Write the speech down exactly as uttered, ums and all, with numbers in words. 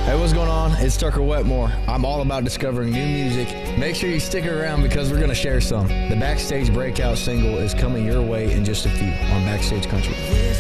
Hey, what's going on? It's Tucker Wetmore. I'm all about discovering new music. Make sure you stick around because we're going to share some. The Backstage Breakout single is coming your way in just a few on Backstage Country.